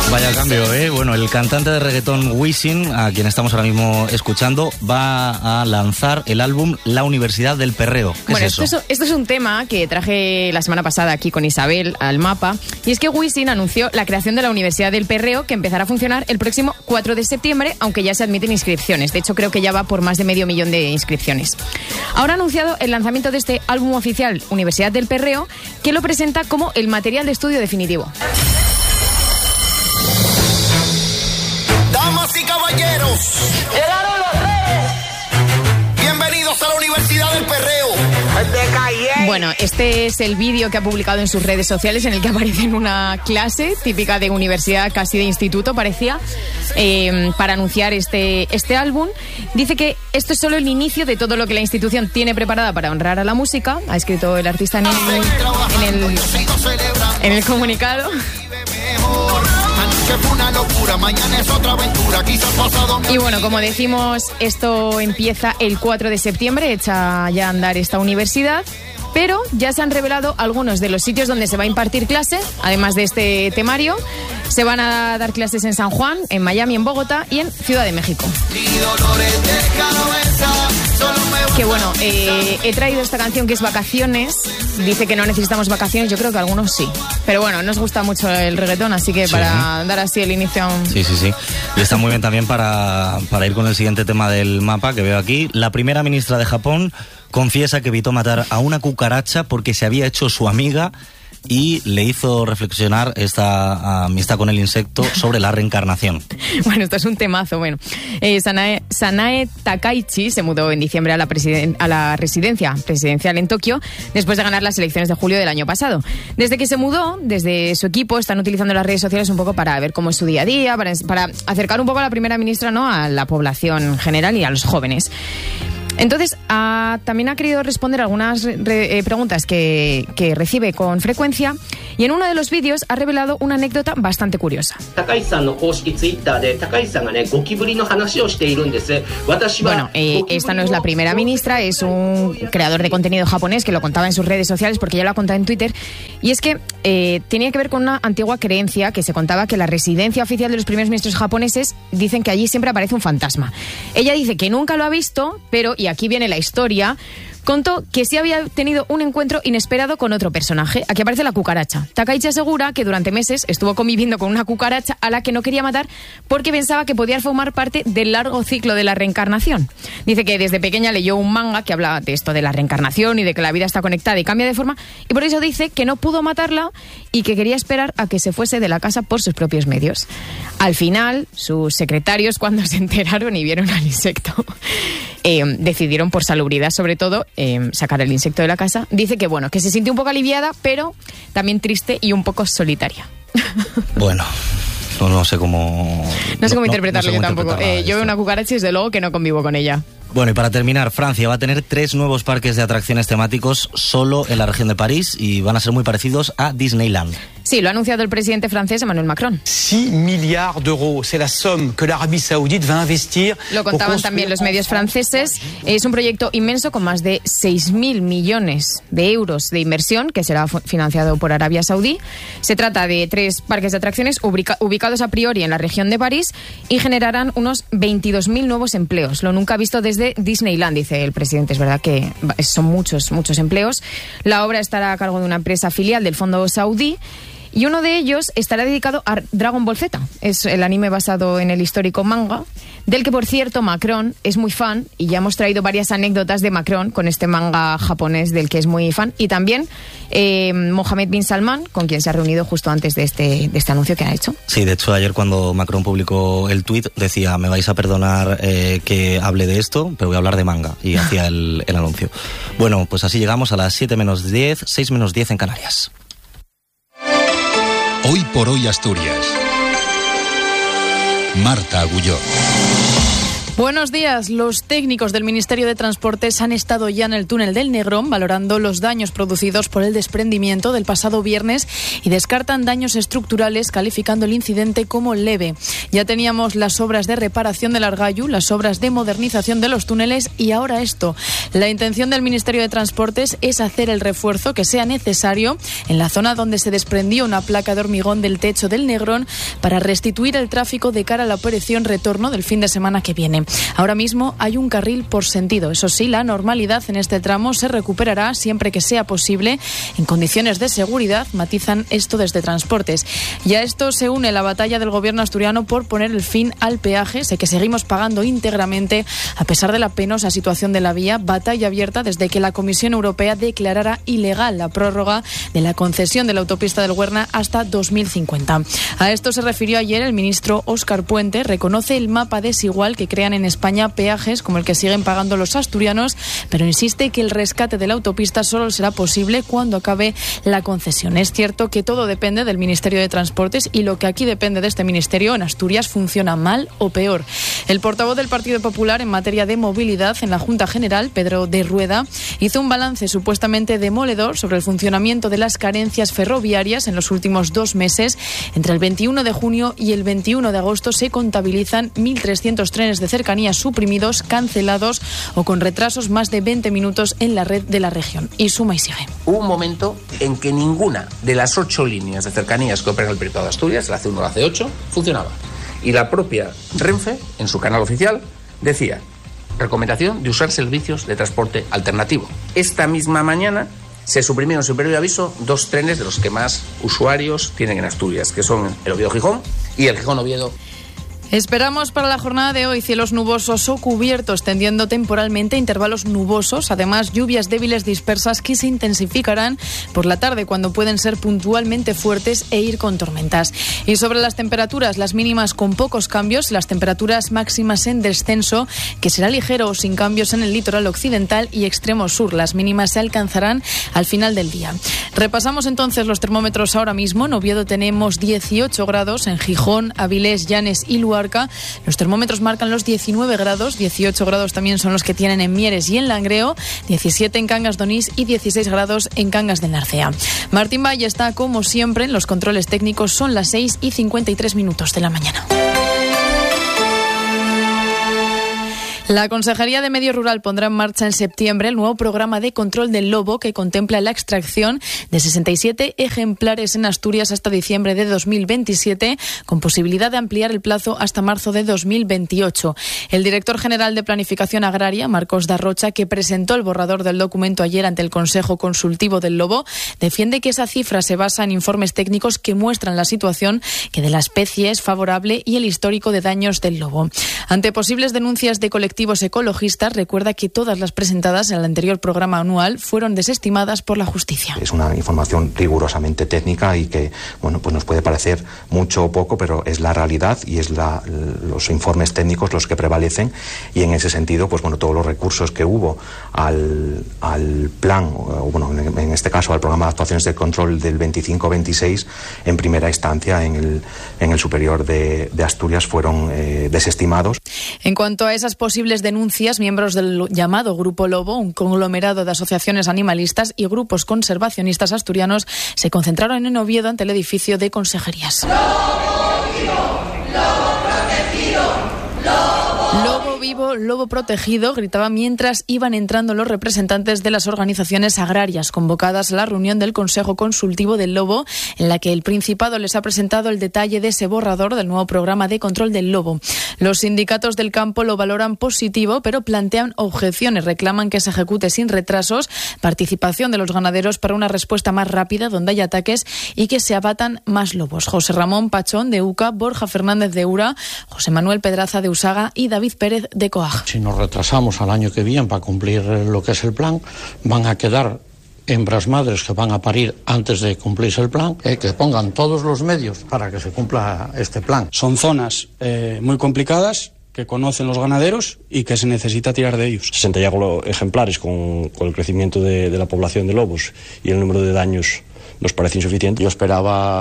Vaya cambio, ¿eh? Bueno, el cantante de reggaetón Wisin, a quien estamos ahora mismo escuchando, va a lanzar el álbum La Universidad del Perreo. ¿Qué bueno, es eso? Esto es un tema que traje la semana pasada aquí con Isabel al Mapa, y es que Wisin anunció la creación de la Universidad del Perreo, que empezará a funcionar el próximo 4 de septiembre, aunque ya se admiten inscripciones. De hecho, creo que ya va por más de 500.000 de inscripciones. Ahora ha anunciado el lanzamiento de este álbum oficial, Universidad del Perreo, que lo presenta como el material de estudio definitivo. Damas y caballeros, ¡llegaron los tres! Bienvenidos a la Universidad del Perreo. Bueno, este es el vídeo que ha publicado en sus redes sociales, en el que aparece en una clase típica de universidad, casi de instituto, parecía, para anunciar este álbum. Dice que esto es solo el inicio de todo lo que la institución tiene preparada para honrar a la música. Ha escrito el artista en el comunicado. Y bueno, como decimos, esto empieza el 4 de septiembre, echa ya a andar esta universidad, pero ya se han revelado algunos de los sitios donde se va a impartir clase, además de este temario. Se van a dar clases en San Juan, en Miami, en Bogotá y en Ciudad de México. Que bueno, he traído esta canción que es Vacaciones. Dice que no necesitamos vacaciones, yo creo que algunos sí. Pero bueno, nos gusta mucho el reggaetón, así que para dar así el inicio a un... Sí. Y está muy bien también para ir con el siguiente tema del mapa que veo aquí. La primera ministra de Japón confiesa que evitó matar a una cucaracha porque se había hecho su amiga y le hizo reflexionar esta amistad con el insecto sobre la reencarnación. Bueno, esto es un temazo. Bueno, Sanae Takaichi se mudó en diciembre a la residencia presidencial en Tokio después de ganar las elecciones de julio del año pasado. Desde que se mudó, desde su equipo están utilizando las redes sociales un poco para ver cómo es su día a día, para acercar un poco a la primera ministra, ¿no?, a la población general y a los jóvenes. Entonces, también ha querido responder algunas preguntas que recibe con frecuencia, y en uno de los vídeos ha revelado una anécdota bastante curiosa. Bueno, esta no es la primera ministra, es un creador de contenido japonés que lo contaba en sus redes sociales, porque ya lo ha contado en Twitter, y es que tenía que ver con una antigua creencia que se contaba que la residencia oficial de los primeros ministros japoneses dicen que allí siempre aparece un fantasma. Ella dice que nunca lo ha visto, pero, y aquí viene la historia, contó que sí había tenido un encuentro inesperado con otro personaje. Aquí aparece la cucaracha. Takaichi asegura que durante meses estuvo conviviendo con una cucaracha a la que no quería matar porque pensaba que podía formar parte del largo ciclo de la reencarnación. Dice que desde pequeña leyó un manga que hablaba de esto, de la reencarnación y de que la vida está conectada y cambia de forma, y por eso dice que no pudo matarla y que quería esperar a que se fuese de la casa por sus propios medios. Al final, sus secretarios, cuando se enteraron y vieron al insecto, decidieron, por salubridad sobre todo, sacar el insecto de la casa. Dice que bueno, que se sintió un poco aliviada, pero también triste y un poco solitaria. Bueno, no sé cómo... No sé cómo interpretarlo yo tampoco. Yo veo una cucaracha y desde luego que no convivo con ella. Bueno, y para terminar, Francia va a tener 3 nuevos parques de atracciones temáticos solo en la región de París y van a ser muy parecidos a Disneyland. Sí, lo ha anunciado el presidente francés Emmanuel Macron. 6 milliards d'euros, c'est la somme que l'Arabie Saoudite va investir. Lo contaban también los medios franceses. Es un proyecto inmenso con más de 6.000 millones de euros de inversión que será financiado por Arabia Saudí. Se trata de 3 parques de atracciones ubicados a priori en la región de París y generarán unos 22.000 nuevos empleos. Lo nunca visto desde Disneyland, dice el presidente. Es verdad que son muchos empleos. La obra estará a cargo de una empresa filial del fondo saudí. Y uno de ellos estará dedicado a Dragon Ball Z. Es el anime basado en el histórico manga, del que, por cierto, Macron es muy fan, y ya hemos traído varias anécdotas de Macron con este manga japonés del que es muy fan. Y también Mohammed bin Salman, con quien se ha reunido justo antes de este anuncio que ha hecho. Sí, de hecho, ayer cuando Macron publicó el tuit decía: me vais a perdonar que hable de esto, pero voy a hablar de manga. Y hacía el anuncio. Bueno, pues así llegamos a las 7 menos 10, 6 menos 10 en Canarias. Hoy por hoy Asturias. Marta Agulló. Buenos días. Los técnicos del Ministerio de Transportes han estado ya en el túnel del Negrón valorando los daños producidos por el desprendimiento del pasado viernes y descartan daños estructurales, calificando el incidente como leve. Ya teníamos las obras de reparación del Argallo, las obras de modernización de los túneles y ahora esto. La intención del Ministerio de Transportes es hacer el refuerzo que sea necesario en la zona donde se desprendió una placa de hormigón del techo del Negrón para restituir el tráfico de cara a la operación retorno del fin de semana que viene. Ahora mismo hay un carril por sentido. Eso sí, la normalidad en este tramo se recuperará siempre que sea posible en condiciones de seguridad, matizan esto desde Transportes. Y a esto se une la batalla del gobierno asturiano por poner el fin al peaje. Sé que seguimos pagando íntegramente a pesar de la penosa situación de la vía. Batalla abierta desde que la Comisión Europea declarara ilegal la prórroga de la concesión de la autopista del Huerna hasta 2050. A esto se refirió ayer el ministro Óscar Puente. Reconoce el mapa desigual que crean en España peajes como el que siguen pagando los asturianos, pero insiste que el rescate de la autopista solo será posible cuando acabe la concesión. Es cierto que todo depende del Ministerio de Transportes y lo que aquí depende de este ministerio en Asturias funciona mal o peor. El portavoz del Partido Popular en materia de movilidad en la Junta General, Pedro de Rueda, hizo un balance supuestamente demoledor sobre el funcionamiento de las carencias ferroviarias en los últimos 2 meses. Entre el 21 de junio y el 21 de agosto se contabilizan 1.300 trenes de cercanías suprimidos, cancelados o con retrasos más de 20 minutos en la red de la región. Y suma y sigue. Hubo un momento en que ninguna de las 8 líneas de cercanías que operan el Principado de Asturias, la C1 o la C8, funcionaba. Y la propia Renfe, en su canal oficial, decía: recomendación de usar servicios de transporte alternativo. Esta misma mañana se suprimieron sin previo aviso 2 trenes de los que más usuarios tienen en Asturias, que son el Oviedo-Gijón y el Gijón-Oviedo. Esperamos para la jornada de hoy cielos nubosos o cubiertos, tendiendo temporalmente a intervalos nubosos. Además, lluvias débiles dispersas que se intensificarán por la tarde cuando pueden ser puntualmente fuertes e ir con tormentas. Y sobre las temperaturas, las mínimas con pocos cambios, las temperaturas máximas en descenso, que será ligero o sin cambios en el litoral occidental y extremo sur. Las mínimas se alcanzarán al final del día. Repasamos entonces los termómetros ahora mismo. En Oviedo tenemos 18 grados, en Gijón, Avilés, Llanes y Luarca los termómetros marcan los 19 grados, 18 grados también son los que tienen en Mieres y en Langreo, 17 en Cangas de Onís y 16 grados en Cangas de Narcea. Martín Valle está como siempre en los controles técnicos, son las 6:53 de la mañana. La Consejería de Medio Rural pondrá en marcha en septiembre el nuevo programa de control del lobo que contempla la extracción de 67 ejemplares en Asturias hasta diciembre de 2027, con posibilidad de ampliar el plazo hasta marzo de 2028. El director general de Planificación Agraria, Marcos Darrocha, que presentó el borrador del documento ayer ante el Consejo Consultivo del Lobo, defiende que esa cifra se basa en informes técnicos que muestran la situación que de la especie es favorable y el histórico de daños del lobo. Ante posibles denuncias de colectivos ecologistas, recuerda que todas las presentadas en el anterior programa anual fueron desestimadas por la justicia. Es una información rigurosamente técnica y que, bueno, pues nos puede parecer mucho o poco, pero es la realidad y es los informes técnicos los que prevalecen, y en ese sentido, pues bueno, todos los recursos que hubo al plan, o bueno, en este caso al programa de actuaciones de control del 25-26, en primera instancia en el superior de Asturias fueron desestimados. En cuanto a esas posibles denuncias, miembros del llamado Grupo Lobo, un conglomerado de asociaciones animalistas y grupos conservacionistas asturianos, se concentraron en Oviedo ante el edificio de consejerías. ¡Lobo vivo! ¡Lobo protegido! Lobo vivo, lobo protegido, gritaba mientras iban entrando los representantes de las organizaciones agrarias convocadas a la reunión del Consejo Consultivo del Lobo, en la que el Principado les ha presentado el detalle de ese borrador del nuevo programa de control del lobo. Los sindicatos del campo lo valoran positivo, pero plantean objeciones, reclaman que se ejecute sin retrasos, participación de los ganaderos para una respuesta más rápida donde haya ataques y que se abatan más lobos. José Ramón Pachón de UCA, Borja Fernández de URA, José Manuel Pedraza de Usaga y David Pérez de COAG. Si nos retrasamos al año que viene para cumplir lo que es el plan, van a quedar hembras madres que van a parir antes de cumplirse el plan, que pongan todos los medios para que se cumpla este plan. Son zonas muy complicadas que conocen los ganaderos y que se necesita tirar de ellos. 60 ya ejemplares con el crecimiento de la población de lobos y el número de daños nos parece insuficiente. Yo esperaba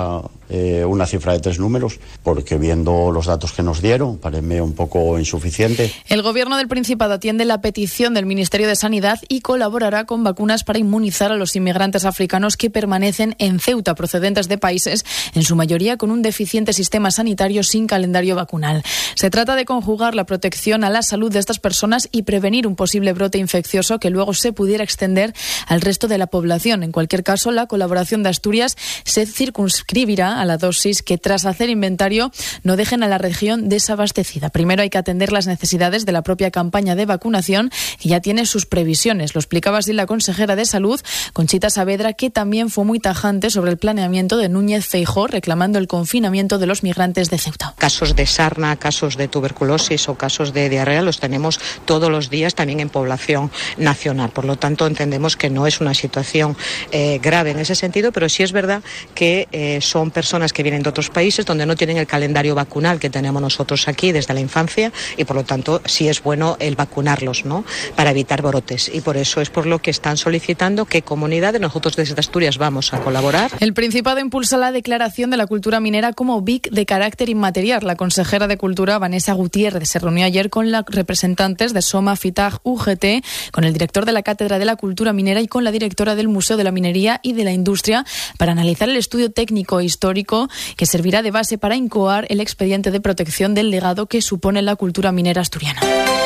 una cifra de 3 números, porque viendo los datos que nos dieron, parece un poco insuficiente. El Gobierno del Principado atiende la petición del Ministerio de Sanidad y colaborará con vacunas para inmunizar a los inmigrantes africanos que permanecen en Ceuta, procedentes de países, en su mayoría con un deficiente sistema sanitario sin calendario vacunal. Se trata de conjugar la protección a la salud de estas personas y prevenir un posible brote infeccioso que luego se pudiera extender al resto de la población. En cualquier caso, la colaboración de Asturias se circunscribirá a la dosis que, tras hacer inventario, no dejen a la región desabastecida. Primero hay que atender las necesidades de la propia campaña de vacunación, que ya tiene sus previsiones. Lo explicaba así la consejera de Salud, Conchita Saavedra, que también fue muy tajante sobre el planeamiento de Núñez Feijóo, reclamando el confinamiento de los migrantes de Ceuta. Casos de sarna, casos de tuberculosis o casos de diarrea los tenemos todos los días también en población nacional. Por lo tanto, entendemos que no es una situación grave en ese sentido, pero sí es verdad que son personas que vienen de otros países donde no tienen el calendario vacunal que tenemos nosotros aquí desde la infancia, y por lo tanto sí es bueno el vacunarlos, ¿no?, para evitar brotes, y por eso es por lo que están solicitando que comunidades, nosotros desde Asturias vamos a colaborar. El Principado impulsa la declaración de la cultura minera como BIC de carácter inmaterial. La consejera de Cultura, Vanessa Gutiérrez, se reunió ayer con los representantes de SOMA, FITAG, UGT, con el director de la Cátedra de la Cultura Minera y con la directora del Museo de la Minería y de la Industria para analizar el estudio técnico e histórico que servirá de base para incoar el expediente de protección del legado que supone la cultura minera asturiana.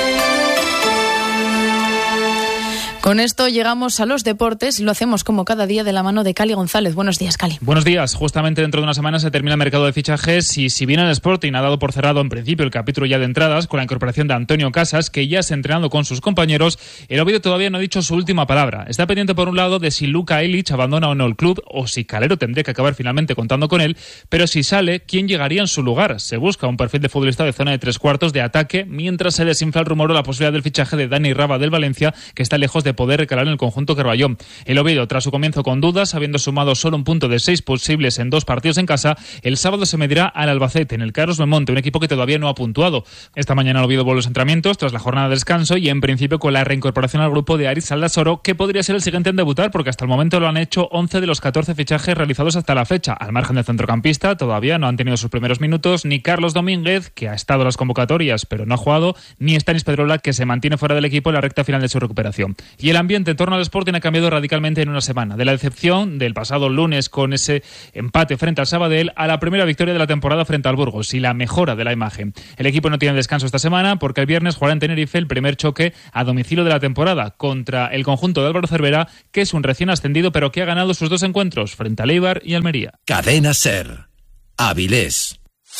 Con esto llegamos a los deportes y lo hacemos como cada día de la mano de Cali González. Buenos días, Cali. Buenos días. Justamente dentro de una semana se termina el mercado de fichajes y si bien el Sporting ha dado por cerrado en principio el capítulo ya de entradas con la incorporación de Antonio Casas, que ya se ha entrenado con sus compañeros, el Oviedo todavía no ha dicho su última palabra. Está pendiente por un lado de si Luka Ilic abandona o no el club o si Calero tendría que acabar finalmente contando con él, pero si sale, ¿quién llegaría en su lugar? Se busca un perfil de futbolista de zona de 3/4 de ataque mientras se desinfla el rumor o la posibilidad del fichaje de Dani Raba del Valencia, que está lejos de poder recalar en el conjunto Carballón. El Oviedo, tras su comienzo con dudas, habiendo sumado solo un punto de 6 posibles en 2 partidos en casa, el sábado se medirá al Albacete, en el Carlos Belmonte, un equipo que todavía no ha puntuado. Esta mañana el Oviedo vuelve a los entrenamientos tras la jornada de descanso y en principio con la reincorporación al grupo de Aritz Aldasoro, que podría ser el siguiente en debutar porque hasta el momento lo han hecho 11 de los 14 fichajes realizados hasta la fecha. Al margen del centrocampista, todavía no han tenido sus primeros minutos ni Carlos Domínguez, que ha estado en las convocatorias pero no ha jugado, ni Stanis Pedrola, que se mantiene fuera del equipo en la recta final de su recuperación. Y el ambiente en torno al Sporting ha cambiado radicalmente en una semana. De la decepción del pasado lunes con ese empate frente al Sabadell a la primera victoria de la temporada frente al Burgos y la mejora de la imagen. El equipo no tiene descanso esta semana porque el viernes jugará en Tenerife el primer choque a domicilio de la temporada contra el conjunto de Álvaro Cervera, que es un recién ascendido pero que ha ganado sus 2 encuentros frente a Eibar y Almería. Cadena SER. Avilés.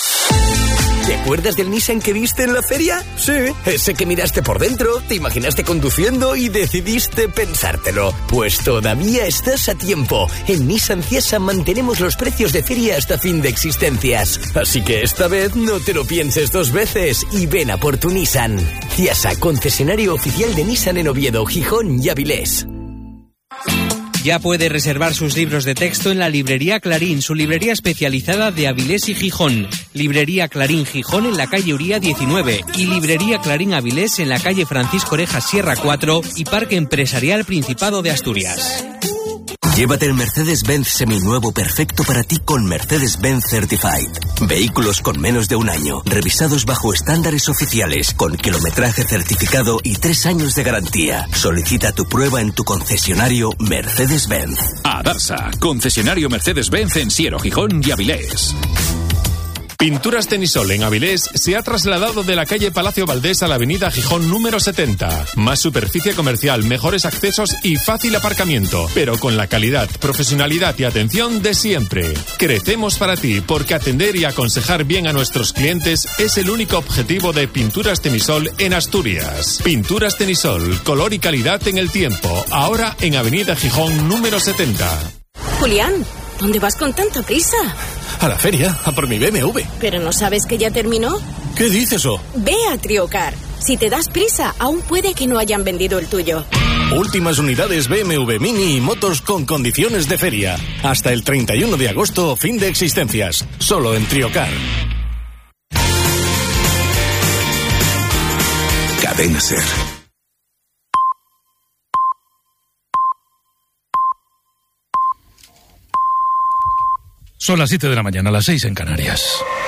¿Te acuerdas del Nissan que viste en la feria? Sí, ese que miraste por dentro, te imaginaste conduciendo y decidiste pensártelo. Pues todavía estás a tiempo. En Nissan Ciesa mantenemos los precios de feria hasta fin de existencias. Así que esta vez no te lo pienses 2 veces y ven a por tu Nissan. Ciesa, concesionario oficial de Nissan en Oviedo, Gijón y Avilés. Ya puede reservar sus libros de texto en la Librería Clarín, su librería especializada de Avilés y Gijón. Librería Clarín Gijón en la calle Uría 19 y Librería Clarín Avilés en la calle Francisco Orejas Sierra 4 y Parque Empresarial Principado de Asturias. Llévate el Mercedes-Benz seminuevo perfecto para ti con Mercedes-Benz Certified. Vehículos con menos de 1 año, revisados bajo estándares oficiales, con kilometraje certificado y 3 años de garantía. Solicita tu prueba en tu concesionario Mercedes-Benz. Adarsa, concesionario Mercedes-Benz en Siero, Gijón y Avilés. Pinturas Tenisol en Avilés se ha trasladado de la calle Palacio Valdés a la avenida Gijón número 70. Más superficie comercial, mejores accesos y fácil aparcamiento, pero con la calidad, profesionalidad y atención de siempre. Crecemos para ti porque atender y aconsejar bien a nuestros clientes es el único objetivo de Pinturas Tenisol en Asturias. Pinturas Tenisol, color y calidad en el tiempo. Ahora en avenida Gijón número 70. Julián, ¿dónde vas con tanta prisa? A la feria, a por mi BMW. ¿Pero no sabes que ya terminó? ¿Qué dices, oh? Ve a Triocar. Si te das prisa, aún puede que no hayan vendido el tuyo. Últimas unidades BMW Mini y motos con condiciones de feria. Hasta el 31 de agosto, fin de existencias. Solo en Triocar. Cadena SER. Son las 7 de la mañana, las 6 en Canarias.